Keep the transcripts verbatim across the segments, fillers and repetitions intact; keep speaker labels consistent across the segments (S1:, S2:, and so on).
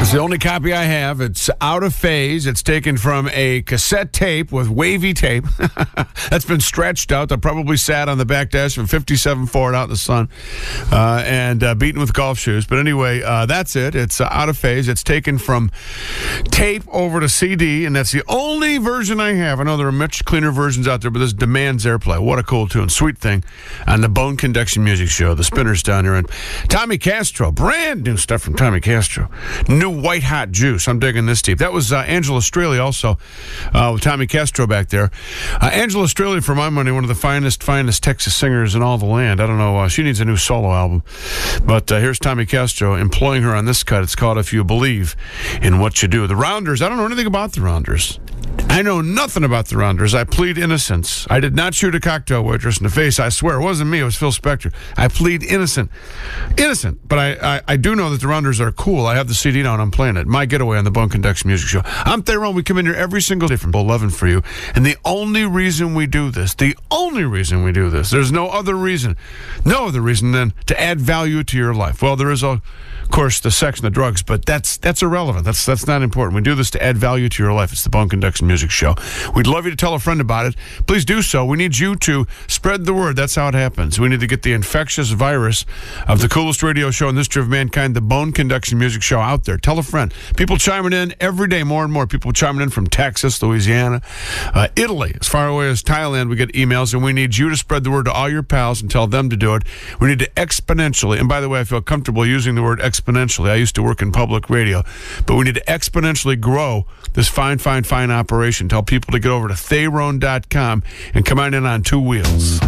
S1: It's the only copy I have. It's out of phase. It's taken from a cassette tape with wavy tape. That's been stretched out. That probably sat on the back dash of a fifty-seven Ford out in the sun uh, and uh, beaten with golf shoes. But anyway, uh, that's it. It's uh, out of phase. It's taken from tape over to C D, and that's the only version I have. I know there are much cleaner versions out there, but this demands airplay. What a cool tune. Sweet thing on the Bone Conduction Music Show. The Spinners down here. And Tommy Castro. Brand new stuff from Tommy Castro. New white hot juice. I'm digging this deep. That was uh, Angela Straley also uh, with Tommy Castro back there. Uh, Angela Straley, for my money, one of the finest, finest Texas singers in all the land. I don't know. Uh, she needs a new solo album. But uh, here's Tommy Castro employing her on this cut. It's called If You Believe in What You Do. The Rounders. I don't know anything about the Rounders. I know nothing about the Rounders. I plead innocence. I did not shoot a cocktail waitress in the face. I swear. It wasn't me. It was Phil Spector. I plead innocent. Innocent. But I, I, I do know that the Rounders are cool. I have the C D now and I'm playing it. My Getaway on the Bone Conduction Music Show. I'm Tyrone. We come in here every single day from eleven for you. And the only reason we do this, the only reason we do this, there's no other reason, no other reason than to add value to your life. Well, there is, a, of course, the sex and the drugs, but that's that's irrelevant. That's, that's not important. We do this to add value to your life. It's the Bone Conduction Music Show. We'd love you to tell a friend about it. Please do so. We need you to spread the word. That's how it happens. We need to get the infectious virus of the coolest radio show in the history of mankind, the Bone Conduction Music Show, out there. Tell a friend. People chiming in every day, more and more. People chiming in from Texas, Louisiana, uh, Italy, as far away as Thailand. We get emails, and we need you to spread the word to all your pals and tell them to do it. We need to exponentially, and by the way, I feel comfortable using the word exponentially. I used to work in public radio, but we need to exponentially grow this fine, fine, fine operation. Tell people to get over to Therone dot com and come on in on two wheels.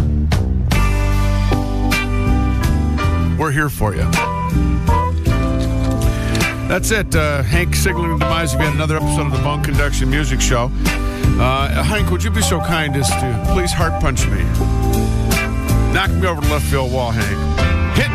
S1: We're here for you. That's it. Uh, Hank signaling the demise of yet another episode of the Bone Conduction Music Show. Uh, Hank, would you be so kind as to please heart punch me? Knock me over the left field wall, Hank.